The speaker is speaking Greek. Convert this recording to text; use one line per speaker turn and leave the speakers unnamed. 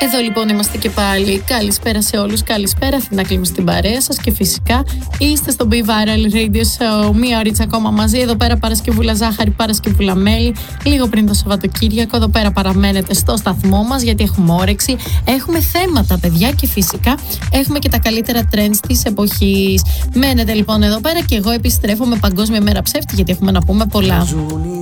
Εδώ λοιπόν είμαστε και πάλι. Καλησπέρα σε όλους, καλησπέρα Αθηνάκλη μου στην παρέα σας και φυσικά είστε στο Be Viral Radio Show. Μία ωρίτσα ακόμα μαζί, εδώ πέρα Παρασκευούλα ζάχαρη, Παρασκευούλα μέλι. Λίγο πριν το Σαββατοκύριακο, εδώ πέρα παραμένετε στο σταθμό μας γιατί έχουμε όρεξη. Έχουμε θέματα, παιδιά, και φυσικά έχουμε και τα καλύτερα trends της εποχής. Μένετε λοιπόν εδώ πέρα και εγώ επιστρέφω με Παγκόσμια Μέρα Ψεύτη γιατί έχουμε να πούμε πολλά.